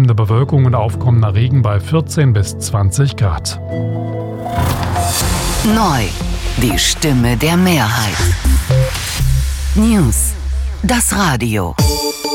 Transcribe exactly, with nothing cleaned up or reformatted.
zunehmende Bewölkung und aufkommender Regen bei vierzehn bis zwanzig Grad. Neu, die Stimme der Mehrheit. News, das Radio.